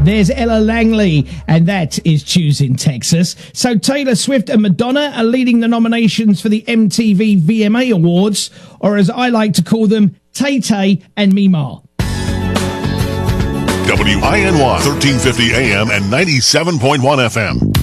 There's Ella Langley, and that is Choosing Texas. So Taylor Swift and Madonna are leading the nominations for the MTV VMA Awards, or as I like to call them, Tay Tay and Mima. WINY 1350 AM and 97.1 FM.